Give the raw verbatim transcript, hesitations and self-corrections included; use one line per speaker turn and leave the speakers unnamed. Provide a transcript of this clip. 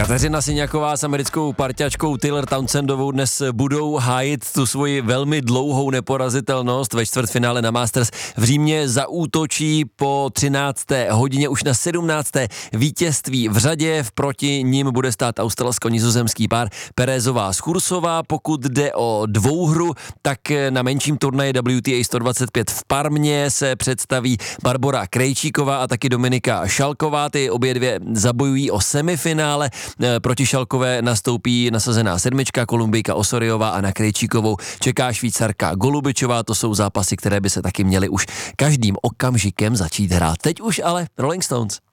Kateřina Syňaková s americkou parťačkou Taylor Townsendovou dnes budou hájit tu svoji velmi dlouhou neporazitelnost. Ve čtvrtfinále na Masters v Římě zaútočí po třinácté hodině už na sedmnácté vítězství v řadě. Proti ním bude stát australsko-nizozemský pár Perezová Schursová. Pokud jde o dvouhru, tak na menším turnaji W T A sto dvacet pět v Parmě se představí Barbora Krejčíková a taky Dominika Šalková. Ty obě dvě zabojují o semifinále. Proti Šalkové nastoupí nasazená sedmička Kolumbijka Osoriová a na Krejčíkovou čeká Švýcarka Golubičová. To jsou zápasy, které by se taky měly už každým okamžikem začít hrát. Teď už ale Rolling Stones.